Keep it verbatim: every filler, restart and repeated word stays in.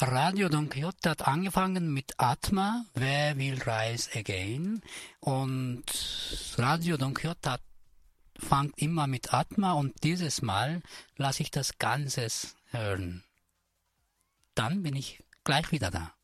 Radio Don Quixote hat angefangen mit Atma, Wer will Rise Again? Und Radio Don Quixote hat, fängt immer mit Atma und dieses Mal lasse ich das Ganze hören. Dann bin ich gleich wieder da.